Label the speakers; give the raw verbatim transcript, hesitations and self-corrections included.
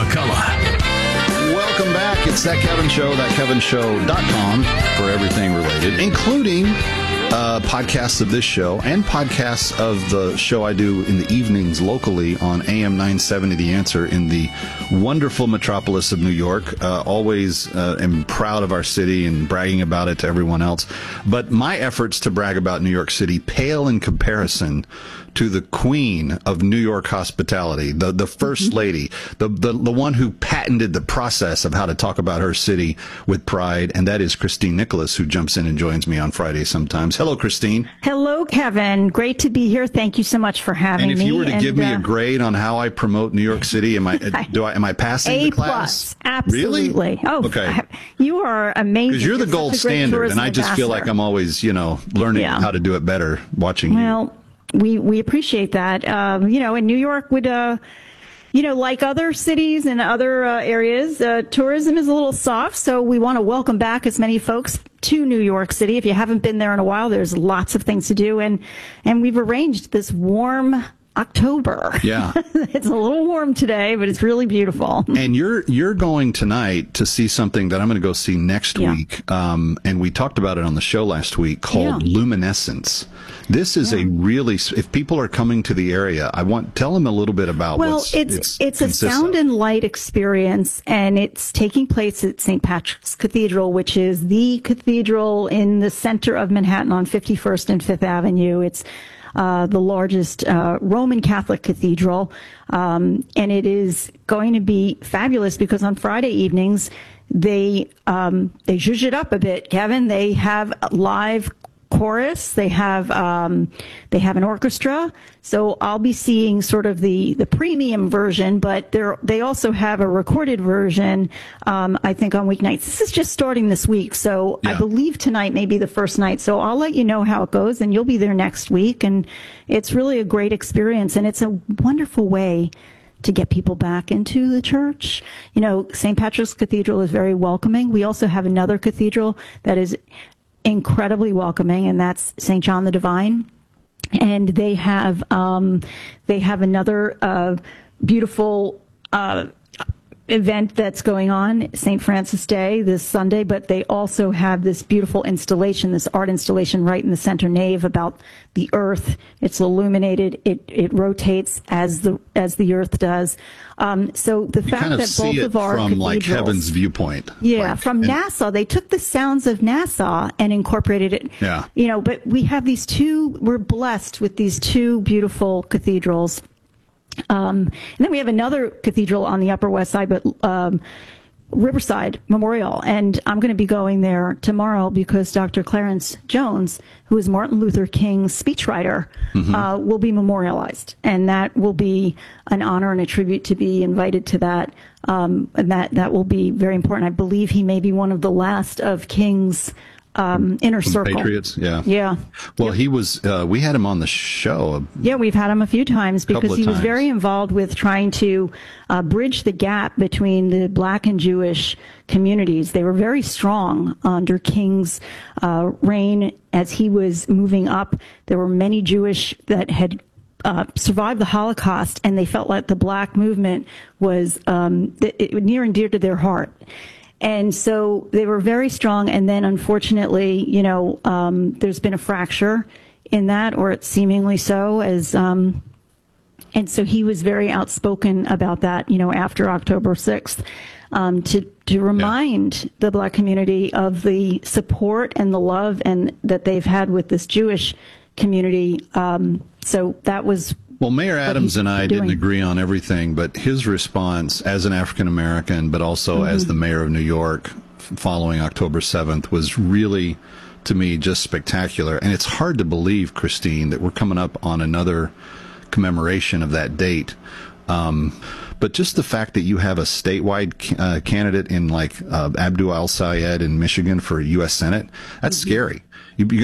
Speaker 1: McCullough.
Speaker 2: Welcome back. It's That Kevin Show, that kevin show dot com for everything related, including uh, podcasts of this show and podcasts of the show I do in the evenings locally on A M nine seventy The Answer in the wonderful metropolis of New York. Uh, always uh, am proud of our city and bragging about it to everyone else. But my efforts to brag about New York City pale in comparison to the queen of New York hospitality, the, the first lady, the, the, the one who patented the process of how to talk about her city with pride, and that is Christine Nicholas, who jumps in and joins me on Friday sometimes. Hello, Christine.
Speaker 3: Hello, Kevin. Great to be here. Thank you so much for having me.
Speaker 2: And if you were to
Speaker 3: and,
Speaker 2: give me
Speaker 3: uh,
Speaker 2: a grade on how I promote New York City, am I do I am I passing
Speaker 3: A
Speaker 2: the class?
Speaker 3: plus, absolutely.
Speaker 2: Really?
Speaker 3: Oh,
Speaker 2: okay.
Speaker 3: You are amazing.
Speaker 2: Because you're the
Speaker 3: such
Speaker 2: gold
Speaker 3: a great
Speaker 2: standard,
Speaker 3: tourism
Speaker 2: and I just feel like
Speaker 3: ambassador.
Speaker 2: I'm always, you know, learning
Speaker 3: Yeah.
Speaker 2: how to do it better watching you.
Speaker 3: Well, we we appreciate that. Um, you know, and New York would, uh, you know, like other cities and other uh, areas, uh, tourism is a little soft. So we want to welcome back as many folks to New York City. If you haven't been there in a while, there's lots of things to do, and and we've arranged this warm October.
Speaker 2: Yeah.
Speaker 3: It's a little warm today, but it's really beautiful.
Speaker 2: And you're you're going tonight to see something that I'm going to go see next
Speaker 3: Yeah.
Speaker 2: week. Um, and we talked about it on the show last week called
Speaker 3: Yeah.
Speaker 2: Luminescence. This is a really, if people are coming to the area, I want tell them a little bit about
Speaker 3: Well,
Speaker 2: what's
Speaker 3: it's
Speaker 2: it's,
Speaker 3: it's a
Speaker 2: consists
Speaker 3: sound
Speaker 2: of.
Speaker 3: and light experience, and it's taking place at Saint Patrick's Cathedral, which is the cathedral in the center of Manhattan on fifty-first and Fifth Avenue. It's uh, the largest uh, Roman Catholic cathedral, um, and it is going to be fabulous because on Friday evenings they um, they zhuzh it up a bit, Kevin. They have live chorus. They have um, they have an orchestra. So I'll be seeing sort of the, the premium version, but they they also have a recorded version. Um, I think on weeknights. This is just starting this week, so
Speaker 2: Yeah.
Speaker 3: I believe tonight may be the first night. So I'll let you know how it goes, and you'll be there next week. And it's really a great experience, and it's a wonderful way to get people back into the church. You know, Saint Patrick's Cathedral is very welcoming. We also have another cathedral that is incredibly welcoming, and that's Saint John the Divine. And they have um, they have another uh, beautiful uh, event that's going on, Saint Francis Day, this Sunday, but they also have this beautiful installation, this art installation right in the center nave about the earth. It's illuminated. It it rotates as the as the earth does. Um, so the
Speaker 2: You
Speaker 3: fact
Speaker 2: kind of
Speaker 3: that
Speaker 2: see
Speaker 3: both
Speaker 2: it
Speaker 3: of our
Speaker 2: from like
Speaker 3: cathedrals-
Speaker 2: heaven's viewpoint.
Speaker 3: yeah,
Speaker 2: Like,
Speaker 3: from
Speaker 2: and-
Speaker 3: Nassau. They took the sounds of Nassau and incorporated it.
Speaker 2: Yeah.
Speaker 3: You know, but we have these two, we're blessed with these two beautiful cathedrals. Um, and then we have another cathedral on the Upper West Side, but um, Riverside Memorial. And I'm going to be going there tomorrow because Doctor Clarence Jones, who is Martin Luther King's speechwriter,
Speaker 2: Mm-hmm.
Speaker 3: uh, will be memorialized. And that will be an honor and a tribute to be invited to that. Um, and that, that will be very important. I believe he may be one of the last of King's um, inner
Speaker 2: From
Speaker 3: circle.
Speaker 2: Patriots, yeah.
Speaker 3: Yeah.
Speaker 2: Well, he was. Uh, we had him on the show.
Speaker 3: Yeah, we've had him a few times
Speaker 2: Couple
Speaker 3: because
Speaker 2: of
Speaker 3: he was
Speaker 2: times.
Speaker 3: very involved with trying to uh, bridge the gap between the black and Jewish communities. They were very strong under King's uh, reign as he was moving up. There were many Jewish that had uh, survived the Holocaust, and they felt like the black movement was um, it, it, near and dear to their heart. And so they were very strong. And then unfortunately, you know, um, there's been a fracture in that, or it's seemingly so, as, um, and so he was very outspoken about that, you know, after October sixth, um, to, to remind the black community of the support and the love and that they've had with this Jewish community. Um, so that was
Speaker 2: Well, Mayor Adams
Speaker 3: he's
Speaker 2: and I didn't
Speaker 3: doing.
Speaker 2: agree on everything, but his response as an African American, but also
Speaker 3: Mm-hmm.
Speaker 2: as the mayor of New York f- following October seventh, was really, to me, just spectacular. And it's hard to believe, Christine, that we're coming up on another commemoration of that date. Um, but just the fact that you have a statewide ca- uh, candidate in like uh, Abdul Al Sayed in Michigan for U S Senate, that's scary. You, you